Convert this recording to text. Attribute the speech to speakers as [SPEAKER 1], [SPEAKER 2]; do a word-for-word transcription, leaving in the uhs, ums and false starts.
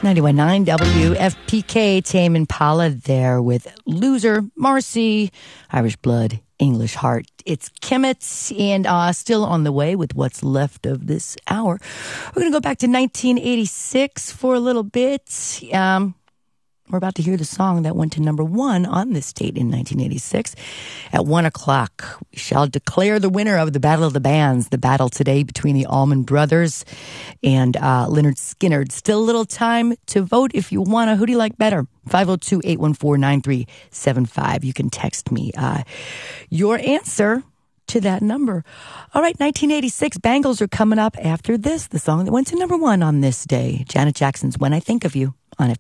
[SPEAKER 1] ninety-one point nine W F P K, Tame Impala there with Loser, Marcy, Irish Blood, English Heart. It's Kemet, and uh, still on the way with what's left of this hour. We're going to go back to nineteen eighty-six for a little bit. Um, we're about to hear the song that went to number one on this date in nineteen eighty-six. At one o'clock, we shall declare the winner of the Battle of the Bands, the battle today between the Allman Brothers and uh, Leonard Skinner. Still a little time to vote if you want to. Who do you like better? five oh two, eight one four, nine three seven five. You can text me uh, your answer to that number. All right, nineteen eighty-six, Bangles are coming up after this, the song that went to number one on this day. Janet Jackson's When I Think of You on F